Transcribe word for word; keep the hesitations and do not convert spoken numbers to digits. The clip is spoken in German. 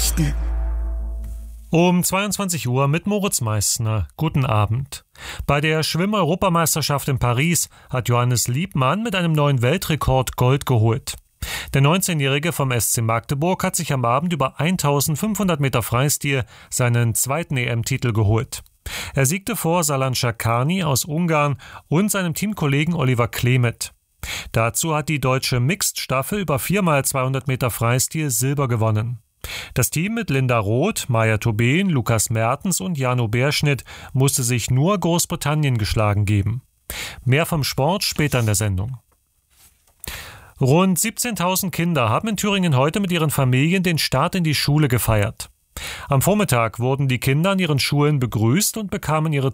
Nachrichten. Um zweiundzwanzig Uhr mit Moritz Meissner. Guten Abend. Bei der Schwimm-Europameisterschaft in Paris hat Johannes Liebmann mit einem neuen Weltrekord Gold geholt. Der neunzehnjährige vom S C Magdeburg hat sich am Abend über eintausendfünfhundert Meter Freistil seinen zweiten E M-Titel geholt. Er siegte vor Salan Şakani aus Ungarn und seinem Teamkollegen Oliver Klemet. Dazu hat die deutsche Mixed-Staffel über vier mal zweihundert Meter Freistil Silber gewonnen. Das Team mit Linda Roth, Maja Tobin, Lukas Mertens und Jano Bärschnitt musste sich nur Großbritannien geschlagen geben. Mehr vom Sport später in der Sendung. Rund siebzehntausend Kinder haben in Thüringen heute mit ihren Familien den Start in die Schule gefeiert. Am Vormittag wurden die Kinder an ihren Schulen begrüßt und bekamen ihre